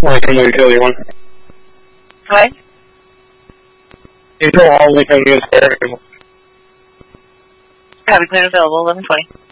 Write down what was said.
Lincoln utility one. What? Until all Lincoln is there. Have a clean available, 1120.